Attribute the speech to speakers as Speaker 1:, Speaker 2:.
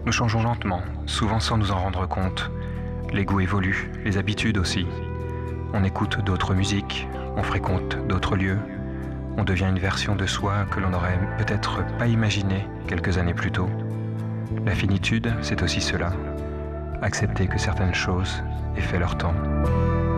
Speaker 1: Nous changeons lentement, souvent sans nous en rendre compte. Les goûts évoluent, les habitudes aussi. On écoute d'autres musiques, on fréquente d'autres lieux. On devient une version de soi que l'on n'aurait peut-être pas imaginée quelques années plus tôt. La finitude, c'est aussi cela. Accepter que certaines choses aient fait leur temps.